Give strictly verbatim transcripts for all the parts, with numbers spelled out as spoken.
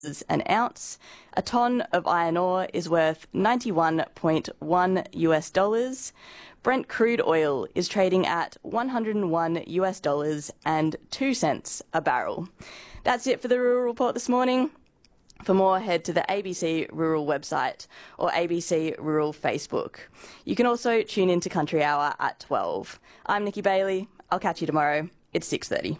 an ounce. A tonne of iron ore is worth ninety-one point one US dollars. Brent crude oil is trading at one hundred one US dollars and two cents a barrel. That's it for the Rural Report this morning. For more, head to the A B C Rural website or A B C Rural Facebook. You can also tune into Country Hour at twelve. I'm Nikki Bailey. I'll catch you tomorrow. It's six thirty.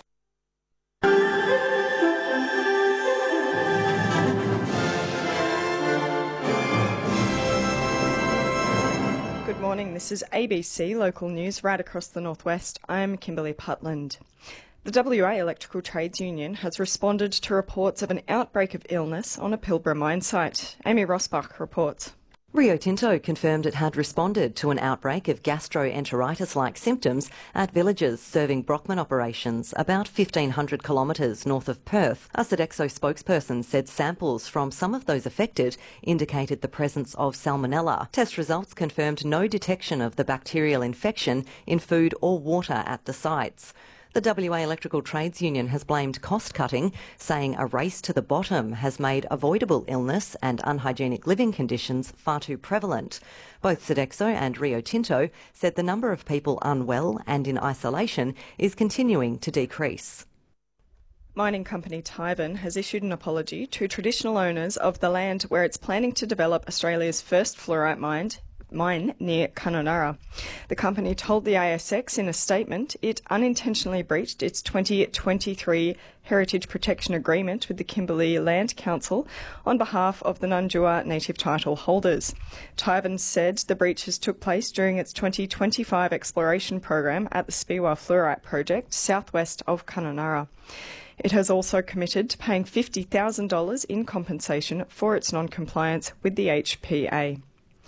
Good morning, this is A B C Local News right across the northwest. I'm Kimberly Putland. The W A Electrical Trades Union has responded to reports of an outbreak of illness on a Pilbara mine site. Amy Rosbach reports. Rio Tinto confirmed it had responded to an outbreak of gastroenteritis-like symptoms at villages serving Brockman operations about fifteen hundred kilometres north of Perth. A Sodexo spokesperson said samples from some of those affected indicated the presence of salmonella. Test results confirmed no detection of the bacterial infection in food or water at the sites. The W A Electrical Trades Union has blamed cost-cutting, saying a race to the bottom has made avoidable illness and unhygienic living conditions far too prevalent. Both Sodexo and Rio Tinto said the number of people unwell and in isolation is continuing to decrease. Mining company Tivan has issued an apology to traditional owners of the land where it's planning to develop Australia's first fluorite mine, mine near Kununurra. The company told the A S X in a statement it unintentionally breached its twenty twenty-three Heritage Protection Agreement with the Kimberley Land Council on behalf of the Nundjua native title holders. Tivan said the breaches took place during its twenty twenty-five exploration program at the Speewah Fluorite Project southwest of Kununurra. It has also committed to paying fifty thousand dollars in compensation for its non-compliance with the H P A.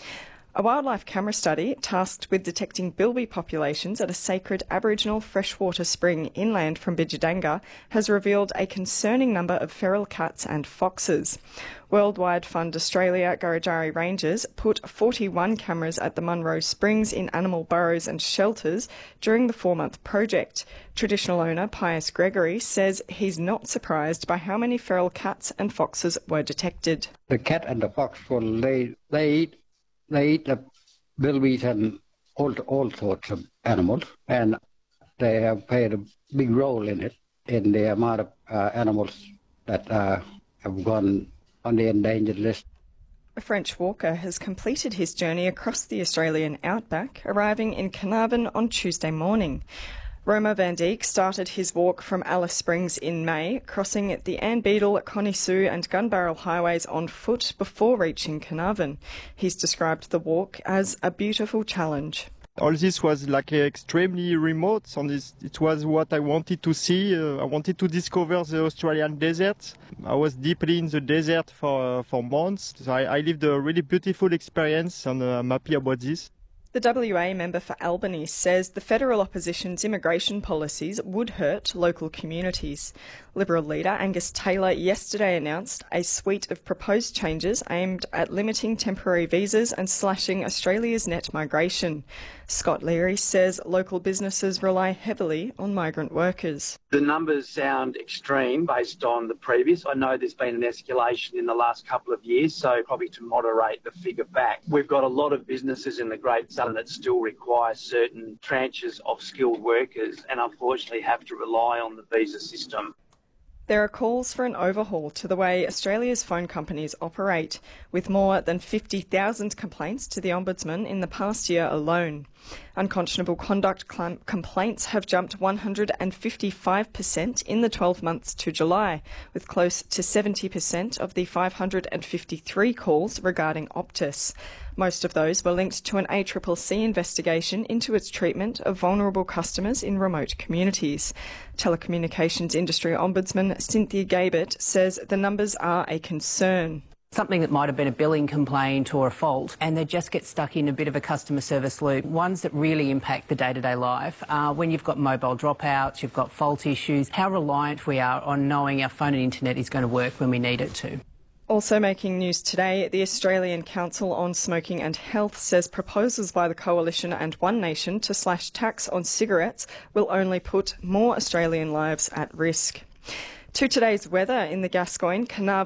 A wildlife camera study tasked with detecting bilby populations at a sacred Aboriginal freshwater spring inland from Bidjadanga has revealed a concerning number of feral cats and foxes. Worldwide Fund Australia Gurudjari Rangers put forty-one cameras at the Munro Springs in animal burrows and shelters during the four-month project. Traditional owner Pius Gregory says he's not surprised by how many feral cats and foxes were detected. The cat and the fox, well, they, they eat They eat the bilbies and all, all sorts of animals, and they have played a big role in it, in the amount of uh, animals that uh, have gone on the endangered list. A French walker has completed his journey across the Australian outback, arriving in Carnarvon on Tuesday morning. Roma Van Dijk started his walk from Alice Springs in May, crossing the Ann Beadle, Connie Sue and Gunbarrel highways on foot before reaching Carnarvon. He's described the walk as a beautiful challenge. All this was like extremely remote, and this, it was what I wanted to see. Uh, I wanted to discover the Australian desert. I was deeply in the desert for, uh, for months. So I, I lived a really beautiful experience, and uh, I'm happy about this. The W A member for Albany says the federal opposition's immigration policies would hurt local communities. Liberal leader Angus Taylor yesterday announced a suite of proposed changes aimed at limiting temporary visas and slashing Australia's net migration. Scott Leary says local businesses rely heavily on migrant workers. The numbers sound extreme based on the previous. I know there's been an escalation in the last couple of years, so probably to moderate the figure back. We've got a lot of businesses in the Great Southern that still require certain tranches of skilled workers and unfortunately have to rely on the visa system. There are calls for an overhaul to the way Australia's phone companies operate, with more than fifty thousand complaints to the Ombudsman in the past year alone. Unconscionable conduct complaints have jumped one hundred fifty-five percent in the twelve months to July, with close to seventy percent of the five hundred fifty-three calls regarding Optus. Most of those were linked to an A C C C investigation into its treatment of vulnerable customers in remote communities. Telecommunications Industry Ombudsman Cynthia Gabert says the numbers are a concern. Something that might have been a billing complaint or a fault, and they just get stuck in a bit of a customer service loop. Ones that really impact the day-to-day life are when you've got mobile dropouts, you've got fault issues, how reliant we are on knowing our phone and internet is going to work when we need it to. Also making news today, the Australian Council on Smoking and Health says proposals by the Coalition and One Nation to slash tax on cigarettes will only put more Australian lives at risk. To today's weather in the Gascoyne, Carnarvon